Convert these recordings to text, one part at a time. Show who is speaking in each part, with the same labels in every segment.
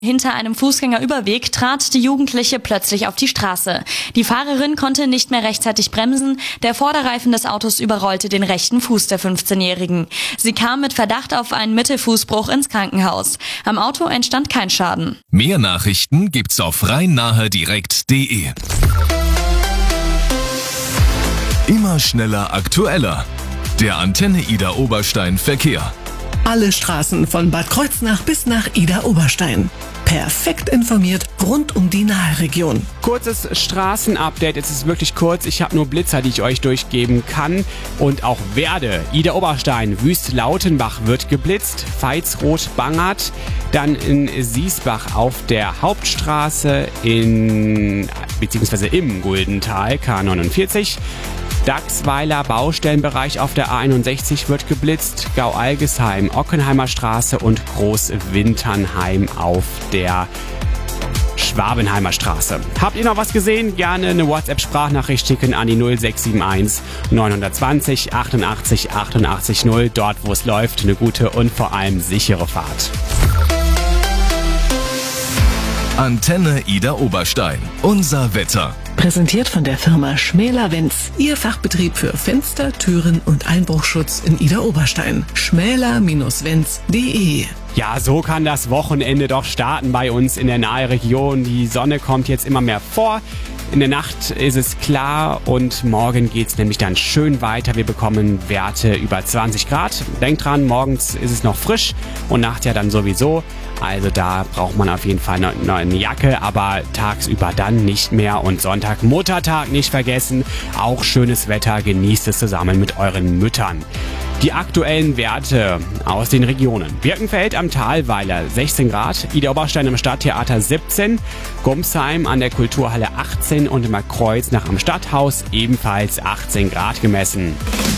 Speaker 1: Hinter einem Fußgängerüberweg trat die Jugendliche plötzlich auf die Straße. Die Fahrerin konnte nicht mehr rechtzeitig bremsen. Der Vorderreifen des Autos überrollte den rechten Fuß der 15-Jährigen. Sie kam mit Verdacht auf einen Mittelfußbruch ins Krankenhaus. Am Auto entstand kein Schaden.
Speaker 2: Mehr Nachrichten gibt's auf rhein-nahe-direkt.de. Immer schneller, aktueller. Der Antenne Ida Oberstein Verkehr.
Speaker 3: Alle Straßen von Bad Kreuznach bis nach Ida Oberstein. Perfekt informiert rund um die Nahe-Region.
Speaker 4: Kurzes Straßenupdate, es ist wirklich kurz. Ich habe nur Blitzer, die ich euch durchgeben kann und auch werde. Ida Oberstein, Wüst-Lautenbach wird geblitzt, Veitsroth-Bangert, dann in Siesbach auf der Hauptstraße beziehungsweise im Guldental, K49. Dachsweiler Baustellenbereich auf der A61 wird geblitzt, Gau-Algesheim, Ockenheimer Straße und Großwinternheim auf der Schwabenheimer Straße. Habt ihr noch was gesehen? Gerne eine WhatsApp-Sprachnachricht schicken an die 0671 920 88 88 0. Dort, wo es läuft, eine gute und vor allem sichere Fahrt.
Speaker 2: Antenne Ida Oberstein. Unser Wetter.
Speaker 3: Präsentiert von der Firma Schmäler-Wenz. Ihr Fachbetrieb für Fenster, Türen und Einbruchschutz in Ida Oberstein. schmäler-wenz.de.
Speaker 4: Ja, so kann das Wochenende doch starten bei uns in der Nahe-Region. Die Sonne kommt jetzt immer mehr vor. In der Nacht ist es klar und morgen geht's nämlich dann schön weiter. Wir bekommen Werte über 20 Grad. Denkt dran, morgens ist es noch frisch und nachts ja dann sowieso. Also da braucht man auf jeden Fall noch eine Jacke, aber tagsüber dann nicht mehr. Und Sonntag, Muttertag nicht vergessen. Auch schönes Wetter, genießt es zusammen mit euren Müttern. Die aktuellen Werte aus den Regionen. Birkenfeld am Thalweiler 16 Grad, Ida Oberstein am Stadttheater 17, Gumsheim an der Kulturhalle 18 und im Kreuznach am Stadthaus ebenfalls 18 Grad gemessen.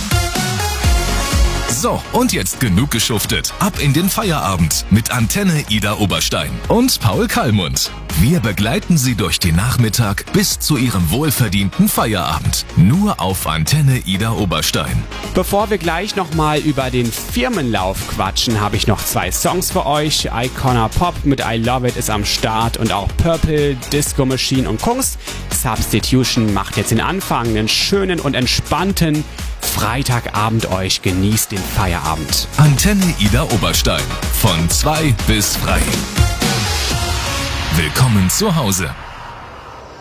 Speaker 2: So, und jetzt genug geschuftet. Ab in den Feierabend mit Antenne Ida Oberstein und Paul Kallmund. Wir begleiten Sie durch den Nachmittag bis zu Ihrem wohlverdienten Feierabend. Nur auf Antenne Ida Oberstein.
Speaker 4: Bevor wir gleich nochmal über den Firmenlauf quatschen, habe ich noch 2 Songs für euch. Icona Pop mit I Love It ist am Start und auch Purple, Disco Machine und Kungs. Substitution macht jetzt den Anfang. Einen schönen und entspannten Freitagabend euch. Genießt den Feierabend.
Speaker 2: Antenne Ida Oberstein. Von 2 bis frei. Willkommen zu Hause.